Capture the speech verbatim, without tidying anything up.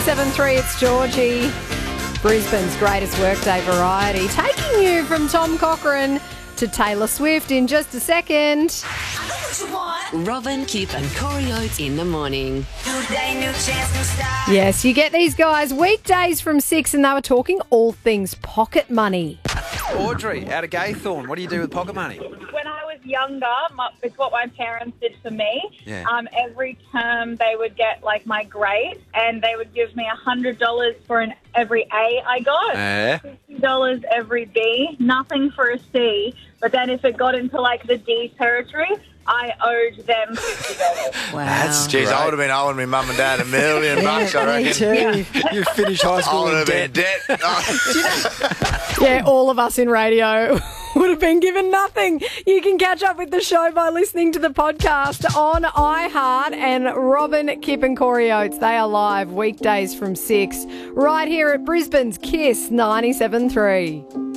ninety-seven point three, it's Georgie. Brisbane's greatest workday variety. Taking you from Tom Cochrane to Taylor Swift in just a second. Robin, Kip and Corey Oates in the morning. Yes, you get these guys weekdays from six and they were talking all things pocket money. Audrey, out of Gaythorne, what do you do with pocket money? When I was younger, my, it's what my parents did for me. Yeah. Um, every term they would get like my grade, and they would give me a hundred dollars for an every A I got, Eh? fifty dollars every B, nothing for a C. But then if it got into like the D territory, I owed them fifty dollars. Wow. That's Jeez, I would have been owing my mum and dad a million bucks, I reckon. Me too. You finished high I school would in have been debt. in debt. Oh. Yeah, all of us in radio would have been given nothing. You can catch up with the show by listening to the podcast on iHeart, and Robin, Kip and Corey Oates, they are live weekdays from six right here at Brisbane's Kiss ninety-seven point three.